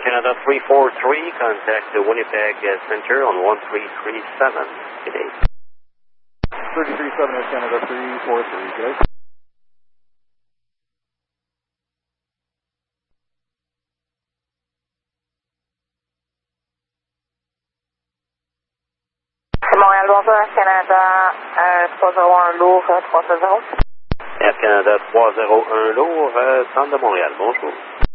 Canada 343, contact the Winnipeg Center on 1337. Good day. 337 Air Canada 343, good day. Montréal, bonjour, Air Canada 301 lourd 360. Air Canada 301 lourd, centre de Montréal, bonjour.